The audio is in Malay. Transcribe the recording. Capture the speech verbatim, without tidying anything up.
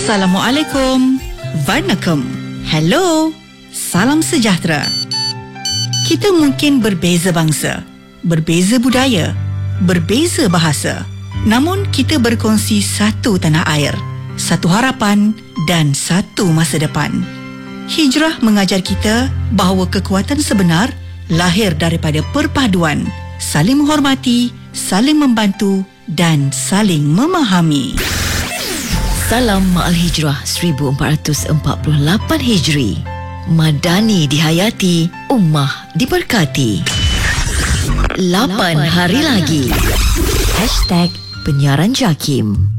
Assalamualaikum. Vanakkam. Hello. Salam sejahtera. Kita mungkin berbeza bangsa, berbeza budaya, berbeza bahasa. Namun kita berkongsi satu tanah air, satu harapan dan satu masa depan. Hijrah mengajar kita bahawa kekuatan sebenar lahir daripada perpaduan, saling menghormati, saling membantu dan saling memahami. Salam Ma'al Hijrah seribu empat ratus empat puluh lapan Hijri. Madani dihayati, ummah diberkati. Lapan hari lagi. Hashtag Penyiaran Jakim.